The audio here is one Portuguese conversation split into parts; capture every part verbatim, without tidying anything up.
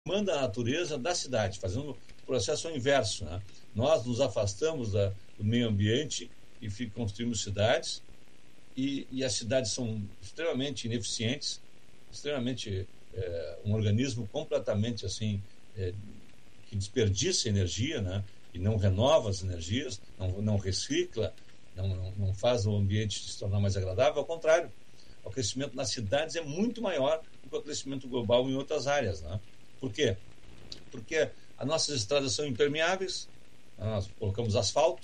manda a natureza da cidade, fazendo o processo inverso, né? Nós nos afastamos da, do meio ambiente e fica, construímos cidades, e, e as cidades são extremamente ineficientes, extremamente é, um organismo completamente assim é, que desperdiça energia, né? E não renova as energias, não, não recicla, não, não, não faz o ambiente se tornar mais agradável. Ao contrário, o crescimento nas cidades é muito maior do que o crescimento global em outras áreas, né? Por quê? Porque as nossas estradas são impermeáveis, nós colocamos asfalto,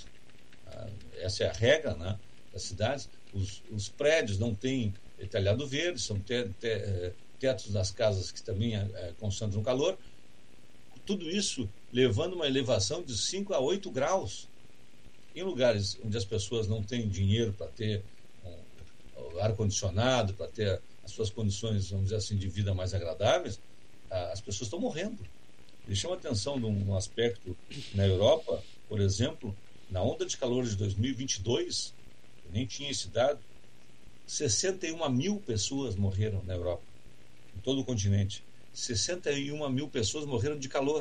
essa é a regra, né, das cidades. Os, os prédios não têm telhado verde, são te, te, tetos das casas que também é, concentram calor. Tudo isso levando uma elevação de cinco a oito graus. Em lugares onde as pessoas não têm dinheiro para ter um, um ar-condicionado, para ter as suas condições, vamos dizer assim, de vida mais agradáveis, as pessoas estão morrendo. Ele chama a atenção de um aspecto na Europa, por exemplo, na onda de calor de dois mil e vinte e dois, eu nem tinha esse dado, sessenta e uma mil pessoas morreram na Europa, em todo o continente. sessenta e uma mil pessoas morreram de calor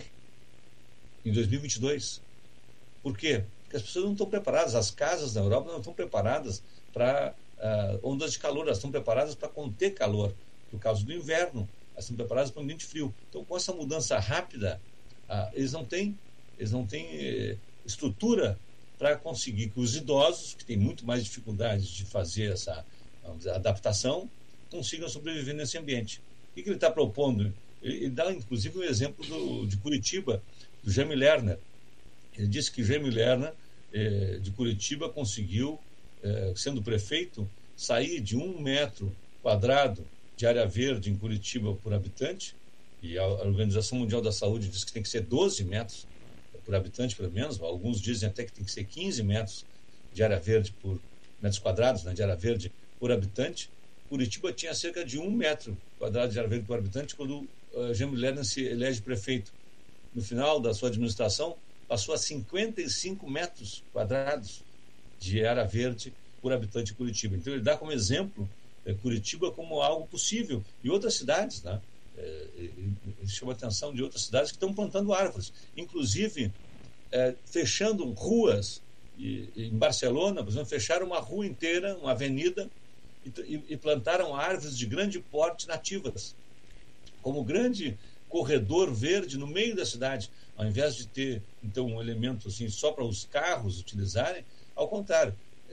em dois mil e vinte e dois. Por quê? Porque as pessoas não estão preparadas, as casas na Europa não estão preparadas para uh, ondas de calor, elas estão preparadas para conter calor, por causa do inverno. Elas estão preparadas para um ambiente frio. Então, com essa mudança rápida, ah, eles não têm, eles não têm eh, estrutura para conseguir que os idosos, que têm muito mais dificuldades de fazer essa, vamos dizer, adaptação, consigam sobreviver nesse ambiente. O que, que ele está propondo? Ele, ele dá, inclusive, um exemplo do, de Curitiba, do Jaime Lerner. Ele disse que Jaime Lerner, eh, de Curitiba, conseguiu, eh, sendo prefeito, sair de um metro quadrado de área verde em Curitiba por habitante, e a Organização Mundial da Saúde diz que tem que ser doze metros por habitante, pelo menos. Alguns dizem até que tem que ser quinze metros de área verde por metros quadrados, né, de área verde por habitante. Curitiba tinha cerca de um metro quadrado de área verde por habitante quando uh, Jaime Lerner se elege prefeito. No final da sua administração, passou a cinquenta e cinco metros quadrados de área verde por habitante em Curitiba. Então ele dá como exemplo Curitiba como algo possível, e outras cidades, né? É, ele chama a atenção de outras cidades que estão plantando árvores, inclusive é, fechando ruas. E, em Barcelona, por exemplo, fecharam uma rua inteira, uma avenida, e, e plantaram árvores de grande porte nativas, como grande corredor verde no meio da cidade, ao invés de ter então um elemento assim só para os carros utilizarem. Ao contrário,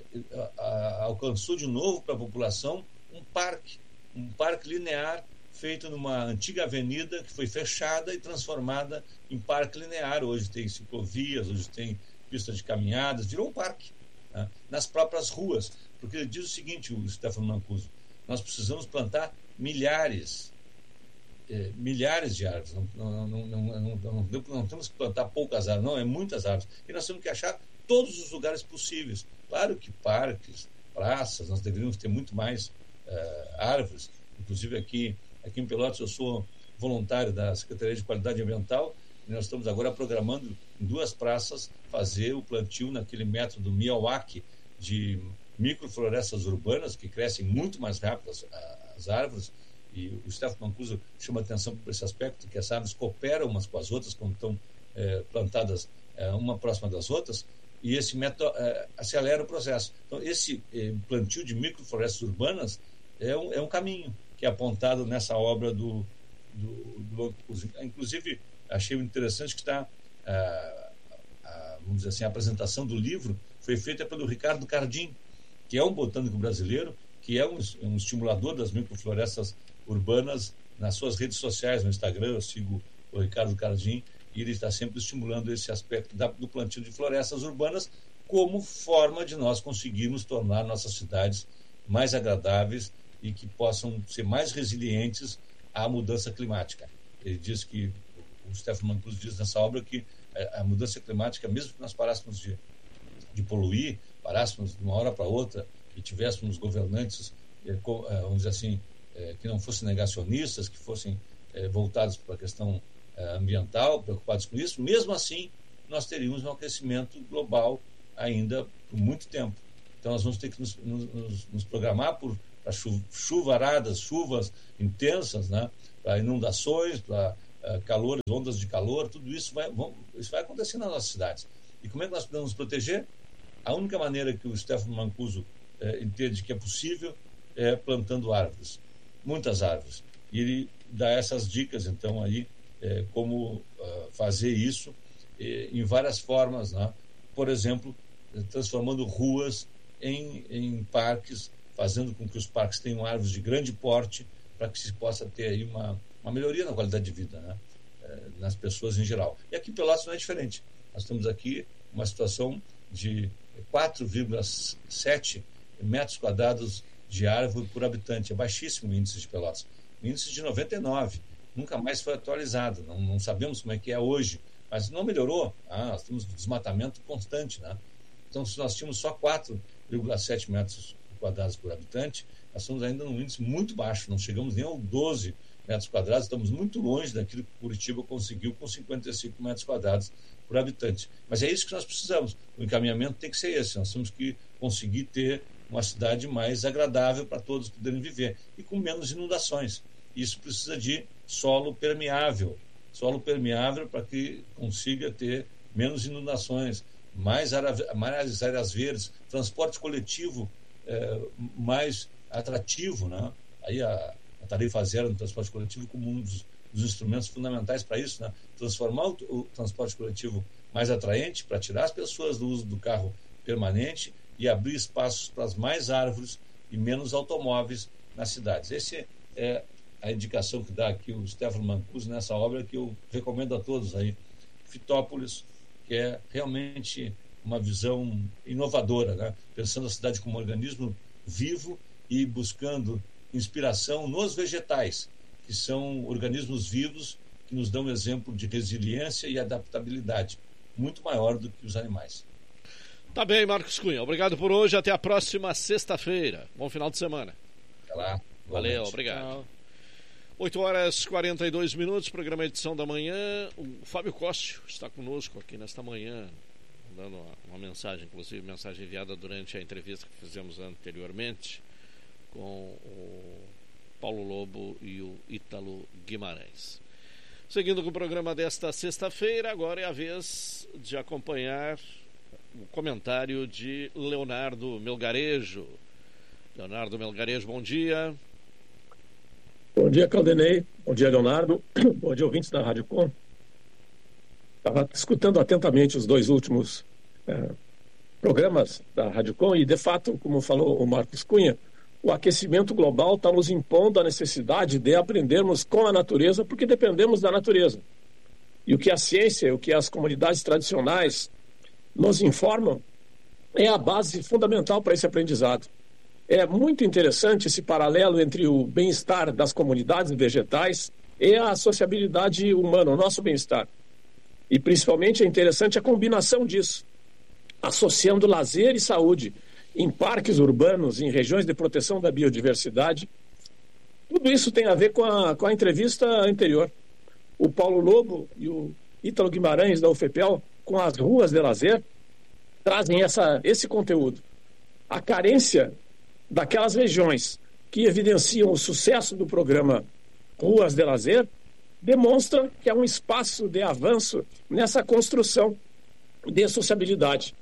a, a, alcançou de novo para a população um parque, um parque linear feito numa antiga avenida que foi fechada e transformada em parque linear. Hoje tem ciclovias, hoje tem pista de caminhadas, virou um parque, né, nas próprias ruas, porque ele diz o seguinte, o Stefano Mancuso: nós precisamos plantar milhares, eh, milhares de árvores, não, não, não, não, não, não, não temos que plantar poucas árvores, não, é muitas árvores, e nós temos que achar todos os lugares possíveis. Claro que parques, praças, nós deveríamos ter muito mais Uh, árvores. Inclusive aqui, aqui em Pelotas eu sou voluntário da Secretaria de Qualidade Ambiental e nós estamos agora programando em duas praças fazer o plantio naquele método Miyawaki de microflorestas urbanas que crescem muito mais rápido as, as árvores, e o Stefano Mancuso chama atenção para esse aspecto, que as árvores cooperam umas com as outras quando estão eh, plantadas eh, uma próxima das outras, e esse método eh, acelera o processo. Então esse eh, plantio de microflorestas urbanas É um, é um caminho que é apontado nessa obra do, do, do inclusive achei interessante que está a, a, vamos dizer assim, a apresentação do livro foi feita pelo Ricardo Cardim, que é um botânico brasileiro, que é um, um estimulador das microflorestas urbanas. Nas suas redes sociais, no Instagram, eu sigo o Ricardo Cardim, e ele está sempre estimulando esse aspecto da, do plantio de florestas urbanas como forma de nós conseguirmos tornar nossas cidades mais agradáveis e que possam ser mais resilientes à mudança climática. Ele diz que, o Stefano Mancuso diz nessa obra que a mudança climática, mesmo que nós parássemos de, de poluir, parássemos de uma hora para outra e tivéssemos governantes, vamos dizer assim, que não fossem negacionistas, que fossem voltados para a questão ambiental, preocupados com isso, mesmo assim nós teríamos um aquecimento global ainda por muito tempo. Então nós vamos ter que nos, nos, nos programar por para chu, chuvaradas, chuvas intensas, né, para inundações, para uh, calor, ondas de calor, tudo isso vai, vão, isso vai acontecer nas nossas cidades. E como é que nós podemos nos proteger? A única maneira que o Stefano Mancuso eh, entende que é possível é plantando árvores, muitas árvores. E ele dá essas dicas, então, aí, eh, como uh, fazer isso eh, em várias formas, né? Por exemplo, transformando ruas em, em parques, fazendo com que os parques tenham árvores de grande porte, para que se possa ter aí uma, uma melhoria na qualidade de vida, né? eh, nas pessoas em geral. E aqui em Pelotas não é diferente. Nós temos aqui uma situação de quatro vírgula sete metros quadrados de árvore por habitante. É baixíssimo o índice de Pelotas. O índice de noventa e nove. Nunca mais foi atualizado. Não, não sabemos como é que é hoje. Mas não melhorou. Ah, nós temos desmatamento constante, né? Então, se nós tínhamos só quatro vírgula sete metros quadrados por habitante, nós estamos ainda num índice muito baixo. Não chegamos nem aos doze metros quadrados. Estamos muito longe daquilo que Curitiba conseguiu com cinquenta e cinco metros quadrados por habitante. Mas é isso que nós precisamos. O encaminhamento tem que ser esse. Nós temos que conseguir ter uma cidade mais agradável para todos poderem viver e com menos inundações. Isso precisa de solo permeável. Solo permeável para que consiga ter menos inundações, mais, área, mais áreas verdes, transporte coletivo é, mais atrativo, né? Aí a, a tarifa zero no transporte coletivo como um dos dos instrumentos fundamentais para isso, né? Transformar o, o transporte coletivo mais atraente para tirar as pessoas do uso do carro permanente e abrir espaços para as mais árvores e menos automóveis nas cidades. Essa é a indicação que dá aqui o Stefano Mancuso nessa obra que eu recomendo a todos aí. Fitópolis, que é realmente uma visão inovadora, né? Pensando a cidade como um organismo vivo e buscando inspiração nos vegetais, que são organismos vivos que nos dão um exemplo de resiliência e adaptabilidade muito maior do que os animais. Tá bem, Marcos Cunha. Obrigado por hoje. Até a próxima sexta-feira. Bom final de semana. Até lá. Valeu, obrigado. oito horas e quarenta e dois minutos, programa Edição da Manhã. O Fábio Cóssio está conosco aqui nesta manhã, dando uma, uma mensagem, inclusive mensagem enviada durante a entrevista que fizemos anteriormente com o Paulo Lobo e o Ítalo Guimarães. Seguindo com o programa desta sexta-feira, agora é a vez de acompanhar o comentário de Leonardo Melgarejo. Leonardo Melgarejo, bom dia. Bom dia, Caldenei. Bom dia, Leonardo. Bom dia, ouvintes da Rádio Com. Estava escutando atentamente os dois últimos é, programas da Rádio Com e, de fato, como falou o Marcos Cunha, o aquecimento global está nos impondo a necessidade de aprendermos com a natureza, porque dependemos da natureza. E o que a ciência, o que as comunidades tradicionais nos informam é a base fundamental para esse aprendizado. É muito interessante esse paralelo entre o bem-estar das comunidades vegetais e a sociabilidade humana, o nosso bem-estar. E principalmente é interessante a combinação disso, associando lazer e saúde em parques urbanos, em regiões de proteção da biodiversidade. Tudo isso tem a ver com a, com a entrevista anterior. O Paulo Lobo e o Ítalo Guimarães, da U F P E L, com as ruas de lazer, trazem essa, esse conteúdo. A carência daquelas regiões que evidenciam o sucesso do programa Ruas de Lazer demonstra que há um espaço de avanço nessa construção de sociabilidade.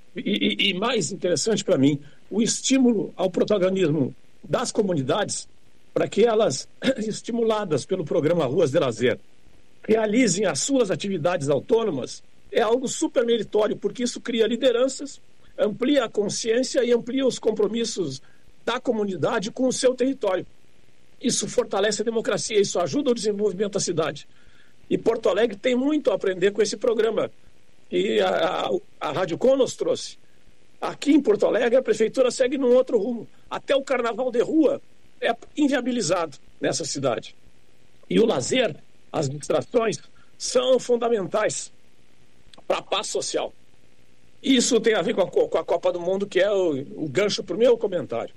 E, e, e mais interessante para mim, o estímulo ao protagonismo das comunidades para que elas, estimuladas pelo programa Ruas de Lazer, realizem as suas atividades autônomas, é algo super meritório, porque isso cria lideranças, amplia a consciência e amplia os compromissos da comunidade com o seu território. Isso fortalece a democracia, isso ajuda o desenvolvimento da cidade. E Porto Alegre tem muito a aprender com esse programa. E a, a, a Rádio Com nos trouxe. Aqui em Porto Alegre, a prefeitura segue num outro rumo. Até o carnaval de rua é inviabilizado nessa cidade. E o lazer, as distrações, são fundamentais para a paz social. Isso tem a ver com a, com a Copa do Mundo, que é o, o gancho para o meu comentário.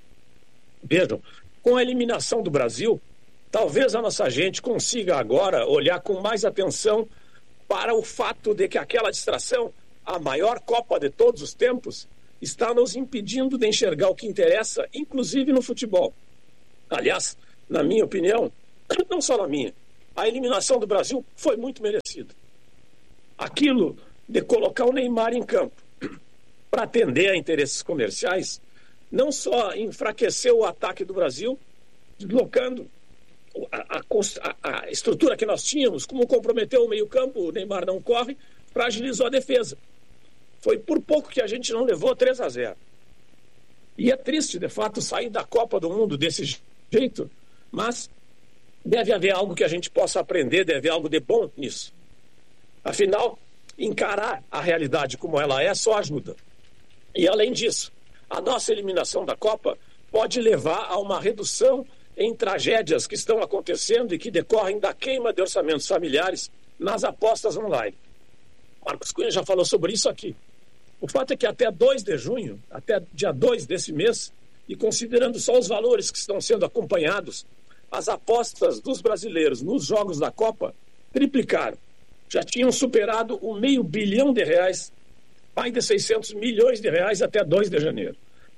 Vejam, com a eliminação do Brasil, talvez a nossa gente consiga agora olhar com mais atenção para o fato de que aquela distração, a maior Copa de todos os tempos, está nos impedindo de enxergar o que interessa, inclusive no futebol. Aliás, na minha opinião, não só na minha, a eliminação do Brasil foi muito merecida. Aquilo de colocar o Neymar em campo para atender a interesses comerciais não só enfraqueceu o ataque do Brasil, deslocando a, a, a estrutura que nós tínhamos, como comprometeu o meio-campo, o Neymar não corre, fragilizou a defesa. Foi por pouco que a gente não levou três a zero. E é triste, de fato, sair da Copa do Mundo desse jeito, mas deve haver algo que a gente possa aprender, deve haver algo de bom nisso. Afinal, encarar a realidade como ela é só ajuda. E, além disso, a nossa eliminação da Copa pode levar a uma redução em tragédias que estão acontecendo e que decorrem da queima de orçamentos familiares nas apostas online. Marcos Cunha já falou sobre isso aqui. O fato é que até dois de junho, até dia dois desse mês, e considerando só os valores que estão sendo acompanhados, as apostas dos brasileiros nos jogos da Copa triplicaram. Já tinham superado o meio bilhão de reais, mais de seiscentos milhões de reais até dois de janeiro.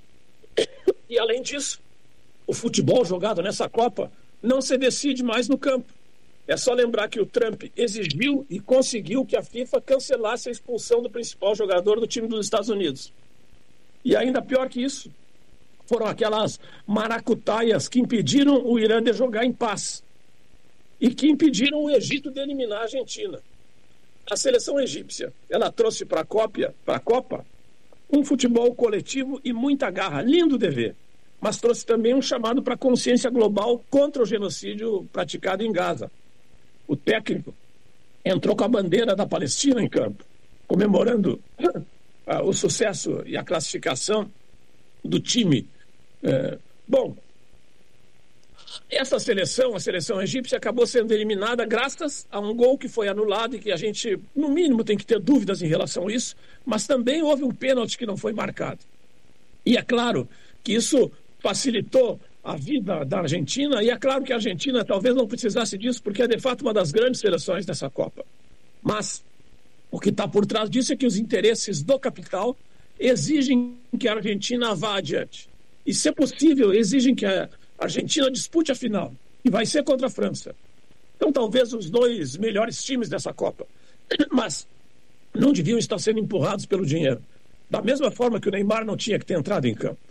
E, além disso, o futebol jogado nessa Copa não se decide mais no campo. É só lembrar que o Trump exigiu e conseguiu que a FIFA cancelasse a expulsão do principal jogador do time dos Estados Unidos. E ainda pior que isso, foram aquelas maracutaias que impediram o Irã de jogar em paz e que impediram o Egito de eliminar a Argentina. A seleção egípcia, ela trouxe para a Copa, para a Copa um futebol coletivo e muita garra, lindo de ver, mas trouxe também um chamado para a consciência global contra o genocídio praticado em Gaza. O técnico entrou com a bandeira da Palestina em campo, comemorando uh, o sucesso e a classificação do time. Uh, bom, essa seleção, a seleção egípcia, acabou sendo eliminada graças a um gol que foi anulado e que a gente, no mínimo, tem que ter dúvidas em relação a isso, mas também houve um pênalti que não foi marcado. E é claro que isso facilitou a vida da Argentina, e é claro que a Argentina talvez não precisasse disso, porque é de fato uma das grandes seleções dessa Copa. Mas o que está por trás disso é que os interesses do capital exigem que a Argentina vá adiante. E, se é possível, exigem que a Argentina dispute a final, e vai ser contra a França. Então, talvez os dois melhores times dessa Copa, mas não deviam estar sendo empurrados pelo dinheiro. Da mesma forma que o Neymar não tinha que ter entrado em campo.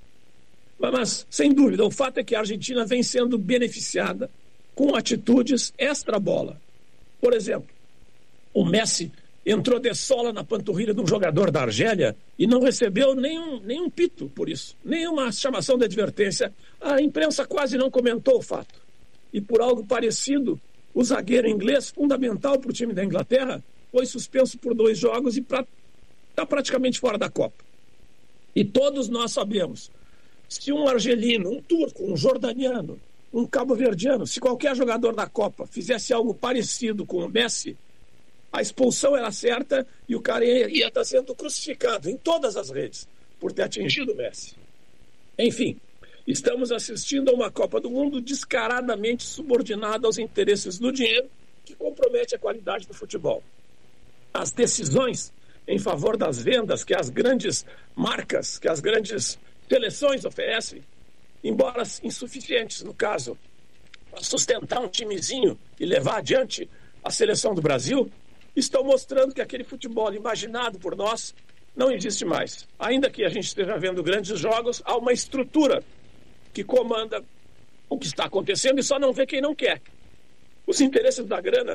Mas, sem dúvida, o fato é que a Argentina vem sendo beneficiada com atitudes extra-bola. Por exemplo, o Messi entrou de sola na panturrilha de um jogador da Argélia e não recebeu nenhum, nenhum pito por isso, nenhuma chamação de advertência. A imprensa quase não comentou o fato. E por algo parecido, o zagueiro inglês, fundamental para o time da Inglaterra, foi suspenso por dois jogos e está pra, praticamente fora da Copa. E todos nós sabemos, se um argelino, um turco, um jordaniano, um cabo-verdiano, se qualquer jogador da Copa fizesse algo parecido com o Messi, a expulsão era certa e o cara ia, ia estar sendo crucificado em todas as redes por ter atingido o Messi. Enfim, estamos assistindo a uma Copa do Mundo descaradamente subordinada aos interesses do dinheiro, que compromete a qualidade do futebol. As decisões em favor das vendas que as grandes marcas, que as grandes seleções oferecem, embora insuficientes no caso, para sustentar um timezinho e levar adiante a seleção do Brasil, estão mostrando que aquele futebol imaginado por nós não existe mais. Ainda que a gente esteja vendo grandes jogos, há uma estrutura que comanda o que está acontecendo e só não vê quem não quer. Os interesses da grana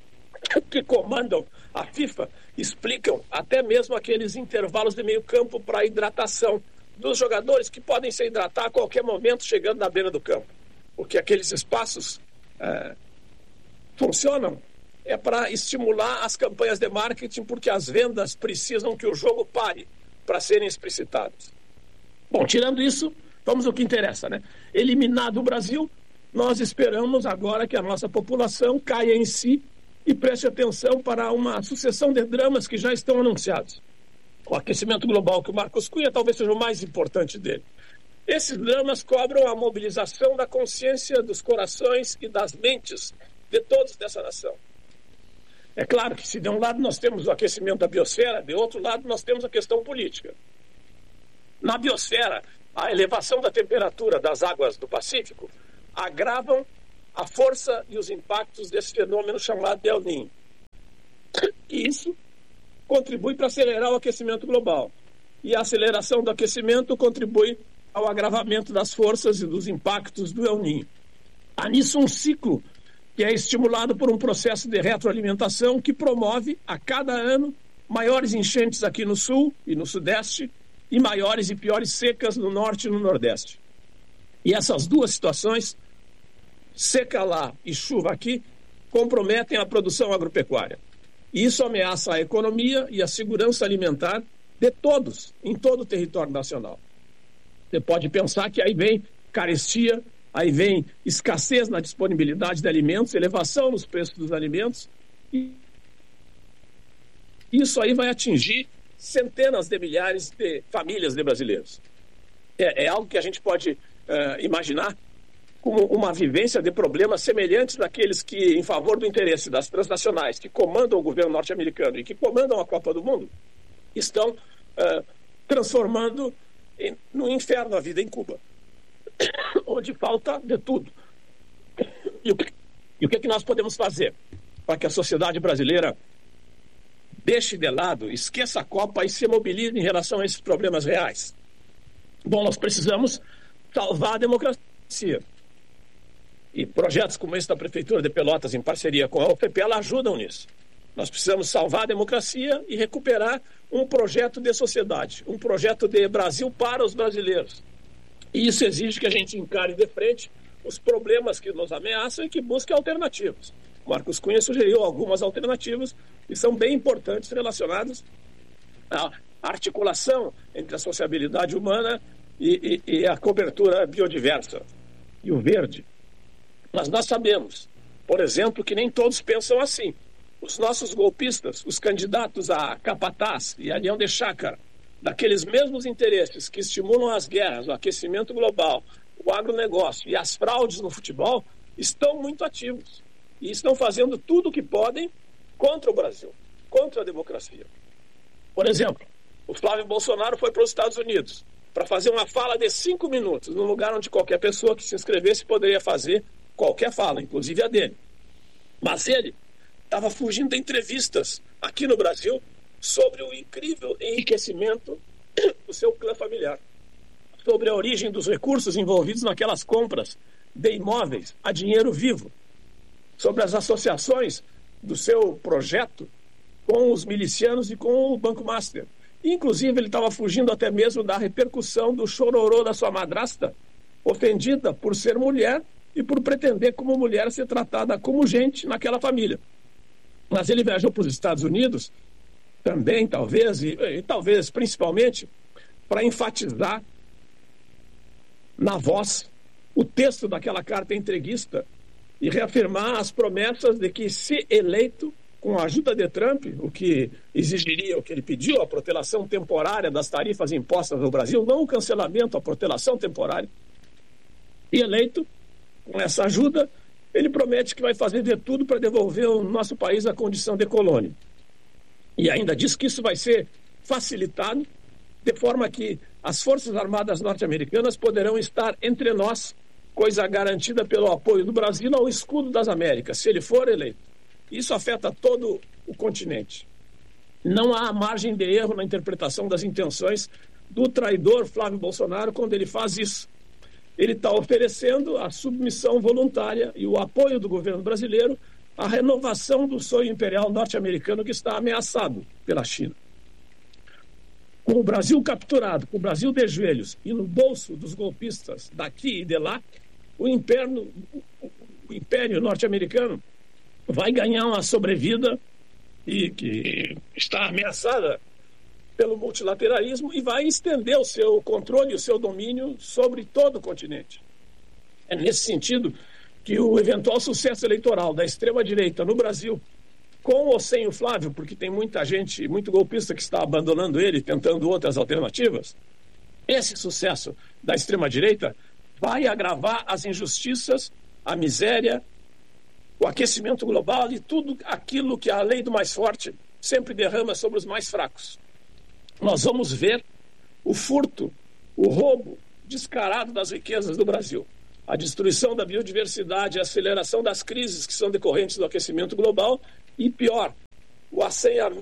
que comandam a FIFA explicam até mesmo aqueles intervalos de meio campo para hidratação dos jogadores que podem se hidratar a qualquer momento chegando na beira do campo. Porque aqueles espaços é, funcionam é para estimular as campanhas de marketing, porque as vendas precisam que o jogo pare para serem explicitadas. Bom, tirando isso, vamos ao que interessa, né? Eliminado o Brasil, nós esperamos agora que a nossa população caia em si e preste atenção para uma sucessão de dramas que já estão anunciados. O aquecimento global, que o Marcos Cunha talvez seja o mais importante dele. Esses dramas cobram a mobilização da consciência, dos corações e das mentes de todos dessa nação. É claro que se de um lado nós temos o aquecimento da biosfera, de outro lado nós temos a questão política. Na biosfera, a elevação da temperatura das águas do Pacífico agravam a força e os impactos desse fenômeno chamado de El Niño. E isso contribui para acelerar o aquecimento global. E a aceleração do aquecimento contribui ao agravamento das forças e dos impactos do El Niño. Há nisso um ciclo que é estimulado por um processo de retroalimentação que promove, a cada ano, maiores enchentes aqui no sul e no sudeste e maiores e piores secas no norte e no nordeste. E essas duas situações, seca lá e chuva aqui, comprometem a produção agropecuária. E isso ameaça a economia e a segurança alimentar de todos, em todo o território nacional. Você pode pensar que aí vem carestia, aí vem escassez na disponibilidade de alimentos, elevação nos preços dos alimentos, e isso aí vai atingir centenas de milhares de famílias de brasileiros. É, é algo que a gente pode uh, imaginar como uma vivência de problemas semelhantes daqueles que, em favor do interesse das transnacionais que comandam o governo norte-americano e que comandam a Copa do Mundo, estão uh, transformando em, no inferno a vida em Cuba, onde falta de tudo. E o que, e o que, é que nós podemos fazer para que a sociedade brasileira deixe de lado, esqueça a Copa e se mobilize em relação a esses problemas reais? Bom, nós precisamos salvar a democracia. E projetos como esse da Prefeitura de Pelotas, em parceria com a U F P, ela ajudam nisso. Nós precisamos salvar a democracia e recuperar um projeto de sociedade, um projeto de Brasil para os brasileiros. E isso exige que a gente encare de frente os problemas que nos ameaçam e que busque alternativas. Marcos Cunha sugeriu algumas alternativas que são bem importantes relacionadas à articulação entre a sociabilidade humana e, e, e a cobertura biodiversa e o verde. Mas nós sabemos, por exemplo, que nem todos pensam assim. Os nossos golpistas, os candidatos a capataz e a leão de chácara, daqueles mesmos interesses que estimulam as guerras, o aquecimento global, o agronegócio e as fraudes no futebol, estão muito ativos e estão fazendo tudo o que podem contra o Brasil, contra a democracia. Por exemplo, o Flávio Bolsonaro foi para os Estados Unidos para fazer uma fala de cinco minutos, num lugar onde qualquer pessoa que se inscrevesse poderia fazer qualquer fala, inclusive a dele. Mas ele estava fugindo de entrevistas aqui no Brasil sobre o incrível enriquecimento do seu clã familiar, sobre a origem dos recursos envolvidos naquelas compras de imóveis a dinheiro vivo, sobre as associações do seu projeto com os milicianos e com o Banco Master. Inclusive, ele estava fugindo até mesmo da repercussão do chororô da sua madrasta, ofendida por ser mulher e por pretender, como mulher, ser tratada como gente naquela família. Mas ele viajou para os Estados Unidos também, talvez, e, e talvez principalmente, para enfatizar na voz o texto daquela carta entreguista e reafirmar as promessas de que, se eleito, com a ajuda de Trump, o que exigiria, o que ele pediu, a protelação temporária das tarifas impostas no Brasil, não o cancelamento, a protelação temporária, e eleito, com essa ajuda, ele promete que vai fazer de tudo para devolver ao nosso país a condição de colônia. E ainda diz que isso vai ser facilitado de forma que as Forças Armadas norte-americanas poderão estar entre nós, coisa garantida pelo apoio do Brasil ao escudo das Américas, se ele for eleito. Isso afeta todo o continente. Não há margem de erro na interpretação das intenções do traidor Flávio Bolsonaro quando ele faz isso. Ele está oferecendo a submissão voluntária e o apoio do governo brasileiro à renovação do sonho imperial norte-americano que está ameaçado pela China. Com o Brasil capturado, com o Brasil de joelhos e no bolso dos golpistas daqui e de lá, o império, o império norte-americano vai ganhar uma sobrevida e que está ameaçada pelo multilateralismo e vai estender o seu controle, o seu domínio sobre todo o continente. É nesse sentido que o eventual sucesso eleitoral da extrema-direita no Brasil, com ou sem o Flávio, porque tem muita gente, muito golpista que está abandonando ele, tentando outras alternativas, esse sucesso da extrema-direita vai agravar as injustiças, a miséria, o aquecimento global e tudo aquilo que a lei do mais forte sempre derrama sobre os mais fracos. Nós vamos ver o furto, o roubo descarado das riquezas do Brasil. a destruição da biodiversidade, a aceleração das crises que são decorrentes do aquecimento global e, pior, o assenhamento,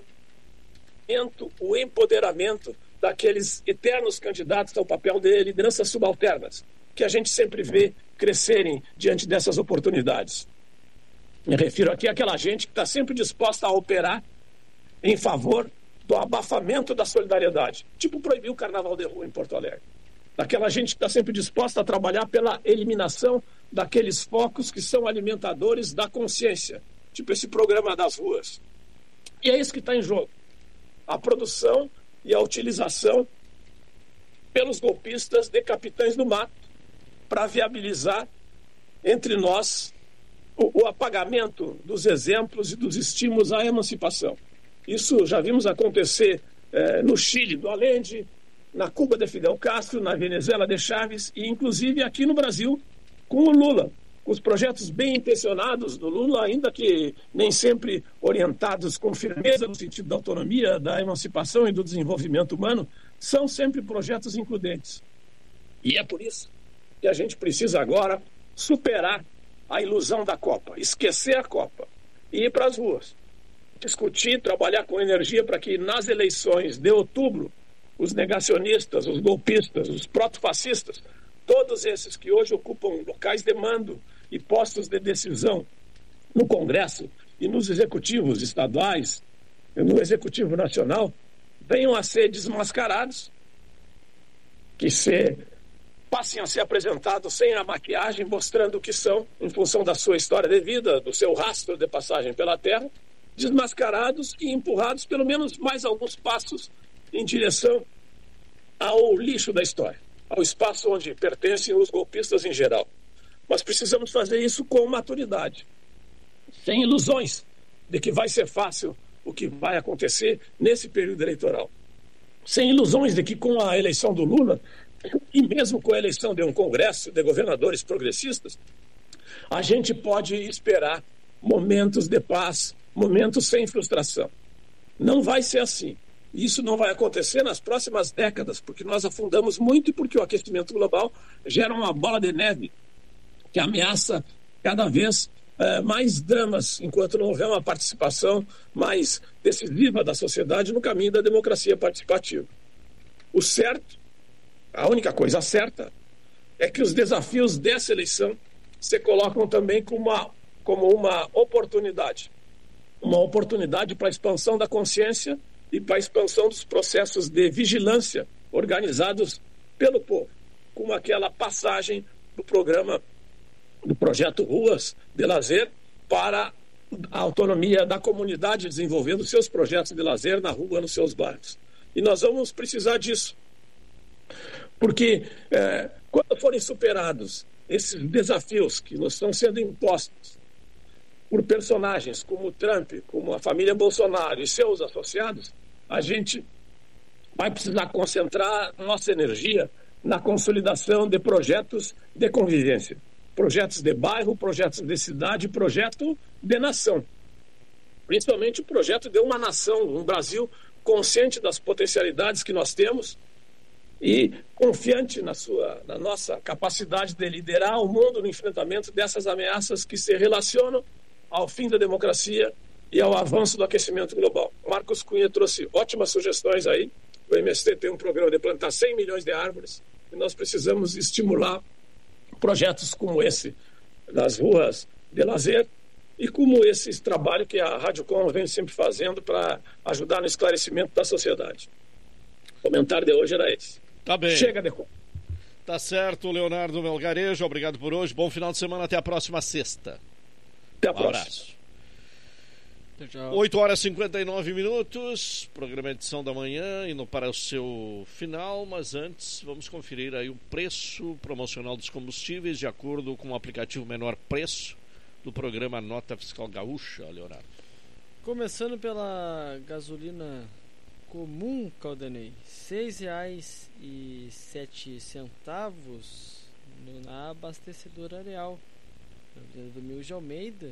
o empoderamento daqueles eternos candidatos ao papel de lideranças subalternas, que a gente sempre vê crescerem diante dessas oportunidades. Me refiro aqui àquela gente que está sempre disposta a operar em favor do abafamento da solidariedade, tipo proibir o carnaval de rua em Porto Alegre. Daquela gente que está sempre disposta a trabalhar pela eliminação daqueles focos que são alimentadores da consciência, tipo esse programa das ruas. E é isso que está em jogo. A produção e a utilização pelos golpistas de capitães do mato para viabilizar entre nós o, o apagamento dos exemplos e dos estímulos à emancipação. Isso já vimos acontecer eh, no Chile do Allende, na Cuba de Fidel Castro, na Venezuela de Chávez e inclusive aqui no Brasil com o Lula. Os projetos bem intencionados do Lula, ainda que nem sempre orientados com firmeza no sentido da autonomia, da emancipação e do desenvolvimento humano, são sempre projetos includentes. E é por isso que a gente precisa agora superar a ilusão da Copa, esquecer a Copa e ir para as ruas. Discutir, trabalhar com energia para que nas eleições de outubro os negacionistas, os golpistas, os protofascistas, todos esses que hoje ocupam locais de mando e postos de decisão no Congresso e nos executivos estaduais, no Executivo Nacional, venham a ser desmascarados, que se, passem a ser apresentados sem a maquiagem, mostrando o que são, em função da sua história de vida, do seu rastro de passagem pela Terra, desmascarados e empurrados pelo menos mais alguns passos em direção ao lixo da história, ao espaço onde pertencem os golpistas em geral. Mas precisamos fazer isso com maturidade, sem ilusões de que vai ser fácil o que vai acontecer nesse período eleitoral. Sem ilusões de que com a eleição do Lula, e mesmo com a eleição de um congresso de governadores progressistas, a gente pode esperar momentos de paz, momentos sem frustração. Não vai ser assim. Isso não vai acontecer nas próximas décadas, porque nós afundamos muito e porque o aquecimento global gera uma bola de neve que ameaça cada vez eh, mais dramas, enquanto não houver uma participação mais decisiva da sociedade no caminho da democracia participativa. O certo, a única coisa certa, é que os desafios dessa eleição se colocam também como uma, como uma oportunidade. Uma oportunidade para a expansão da consciência e para a expansão dos processos de vigilância organizados pelo povo, como aquela passagem do programa, do projeto Ruas de Lazer para a autonomia da comunidade desenvolvendo seus projetos de lazer na rua, nos seus bairros. E nós vamos precisar disso, porque é, quando forem superados esses desafios que nos estão sendo impostos por personagens como o Trump, como a família Bolsonaro e seus associados, a gente vai precisar concentrar nossa energia na consolidação de projetos de convivência. Projetos de bairro, projetos de cidade, projeto de nação. Principalmente o projeto de uma nação, um Brasil consciente das potencialidades que nós temos e confiante na, sua, na nossa capacidade de liderar o mundo no enfrentamento dessas ameaças que se relacionam ao fim da democracia e ao avanço do aquecimento global. Marcos Cunha trouxe ótimas sugestões aí. O M S T tem um programa de plantar cem milhões de árvores e nós precisamos estimular projetos como esse das ruas de lazer e como esse trabalho que a Rádio Com vem sempre fazendo para ajudar no esclarecimento da sociedade. O comentário de hoje era esse. Tá bem. Chega de Com. Tá certo, Leonardo Melgarejo. Obrigado por hoje. Bom final de semana. Até a próxima sexta. Até a um próxima. Abraço. oito horas e cinquenta e nove minutos, programa edição da manhã, indo para o seu final, mas antes vamos conferir aí o preço promocional dos combustíveis de acordo com o aplicativo Menor Preço do programa Nota Fiscal Gaúcha, Leonardo. Começando pela gasolina comum, Caldanei, seis reais e sete centavos na abastecedora Areal, do Domingos de Almeida.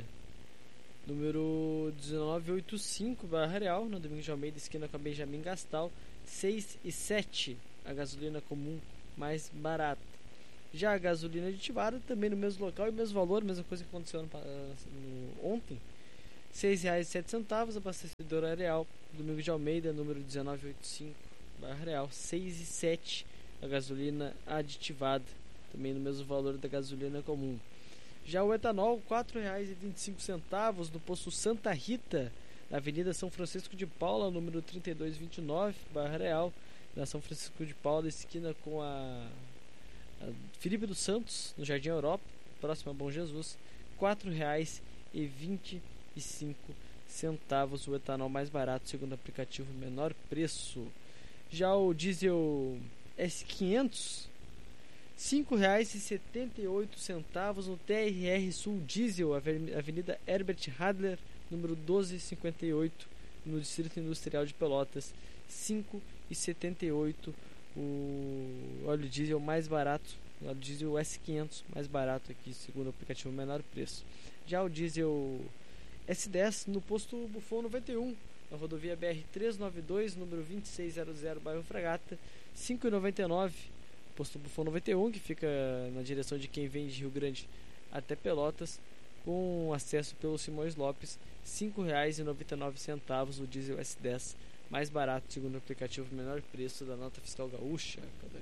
Número dezenove oitenta e cinco, barra Real, no Domingos de Almeida, esquina com a Benjamin Gastal, seis e sete, a gasolina comum mais barata. Já a gasolina aditivada também no mesmo local e mesmo valor, mesma coisa que aconteceu no, no, ontem. seis reais e sete centavos, abastecedora Areal, Domingos de Almeida, número dezenove oitenta e cinco, barra Real, seis e sete a gasolina aditivada, também no mesmo valor da gasolina comum. Já o etanol, quatro reais e vinte e cinco centavos no posto Santa Rita, na Avenida São Francisco de Paula, número trinta e dois vinte e nove, barra Real, na São Francisco de Paula, esquina com a, a Felipe dos Santos, no Jardim Europa, próximo a Bom Jesus, quatro reais e vinte e cinco centavos o etanol mais barato, segundo o aplicativo menor preço. Já o diesel S quinhentos, cinco reais e setenta e oito centavos no T R R Sul Diesel, Avenida Herbert Hadler, número doze cinquenta e oito, no Distrito Industrial de Pelotas, cinco reais e setenta e oito centavos o óleo diesel mais barato, o óleo diesel S quinhentos mais barato aqui, segundo o aplicativo menor preço. Já o diesel S dez no posto Bufão noventa e um, na rodovia B R trezentos e noventa e dois, número vinte e seis zero zero, bairro Fragata, cinco reais e noventa e nove centavos. Posto Bufão noventa e um, que fica na direção de quem vem de Rio Grande até Pelotas, com acesso pelo Simões Lopes, cinco reais e noventa e nove centavos o diesel S dez mais barato, segundo o aplicativo menor preço da nota fiscal gaúcha.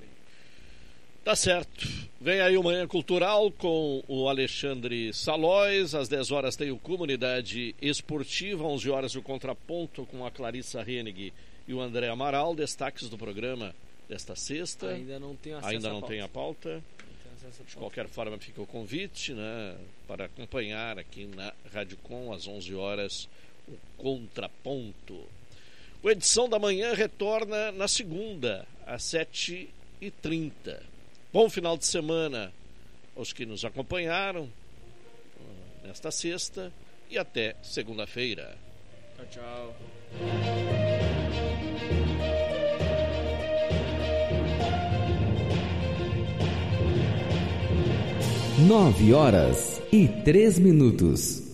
Tá certo. Vem aí o Manhã Cultural com o Alexandre Salóis. Às dez horas tem o Comunidade Esportiva. Onze horas o Contraponto com a Clarissa Hennig e o André Amaral. Destaques do programa desta sexta. Ainda não tem acesso Ainda à não pauta. tem a pauta. Não tem acesso à pauta. De qualquer forma fica o convite, né, para acompanhar aqui na Rádio Com às onze horas o Contraponto. O Edição da Manhã retorna na segunda às sete e trinta. Bom final de semana aos que nos acompanharam nesta sexta e até segunda-feira. Tchau, tchau. Nove horas e três minutos.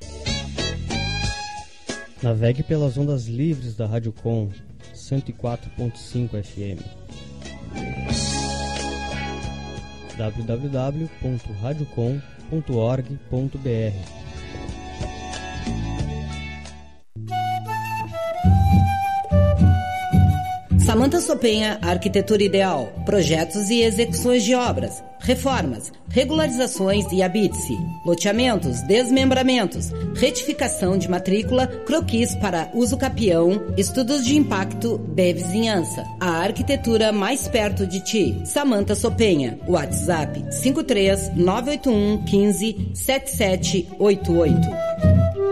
Navegue pelas ondas livres da Rádio Com cento e quatro ponto cinco F M. w w w ponto radiocom ponto org ponto b r. Samanta Sopenha, Arquitetura Ideal, projetos e execuções de obras, reformas, regularizações e habite-se, loteamentos, desmembramentos, retificação de matrícula, croquis para uso capião, estudos de impacto de vizinhança. A arquitetura mais perto de ti. Samanta Sopenha, WhatsApp cinco três nove oito um um cinco sete sete oito oito.